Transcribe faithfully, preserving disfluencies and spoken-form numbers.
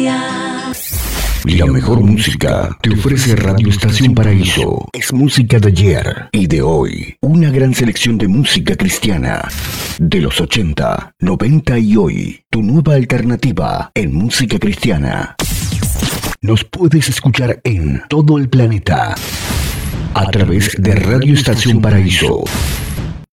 día. La mejor música te ofrece Radio Estación Paraíso. Es música de ayer y de hoy. Una gran selección de música cristiana. De los ochenta, noventa y hoy. Tu nueva alternativa en música cristiana. Nos puedes escuchar en todo el planeta a través de Radio Estación Paraíso.